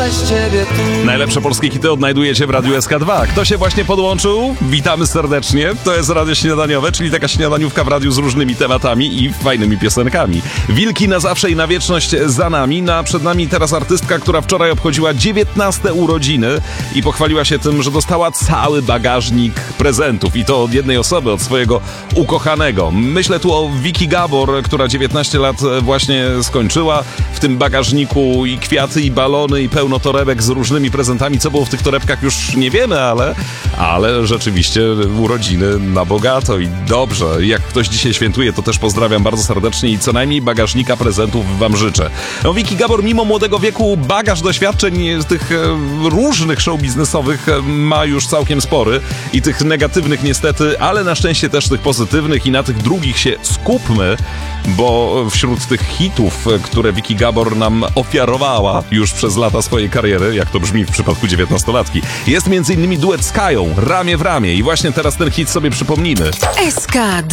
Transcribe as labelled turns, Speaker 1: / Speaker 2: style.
Speaker 1: bez ciebie tu.
Speaker 2: Najlepsze polskie hity odnajdujecie w Radiu SK2. Kto się właśnie podłączył? Witamy serdecznie. To jest Radio Śniadaniowe, czyli taka śniadaniówka w radiu z różnymi tematami i fajnymi piosenkami. Wilki na zawsze i na wieczność za nami. Przed nami teraz artystka, która wczoraj obchodziła 19 urodziny i pochwaliła się tym, że dostała cały bagażnik prezentów. I to od jednej osoby, od swojego ukochanego. Myślę tu o Wiki Gabor, która 19 lat właśnie skończyła. W tym bagażniku i kwiaty, i balony, i pełno torebek z różnymi prezentami. Co było w tych torebkach już nie wiemy, ale rzeczywiście urodziny na bogato i dobrze. Jak ktoś dzisiaj świętuje, to też pozdrawiam bardzo serdecznie i co najmniej bagażnika prezentów wam życzę. No, Wiki Gabor mimo młodego wieku bagaż doświadczeń tych różnych show biznesowych ma już całkiem spory i tych negatywnych niestety, ale na szczęście też tych pozytywnych i na tych drugich się skupmy, bo wśród tych hitów, które Wiki Gabor nam ofiarowała już przez lata swojej kariery, jak to brzmi w przypadku 19-latki, jest m.in. duet z Kają, Ramię w ramię i właśnie teraz ten hit sobie przypomnijmy.
Speaker 3: SK2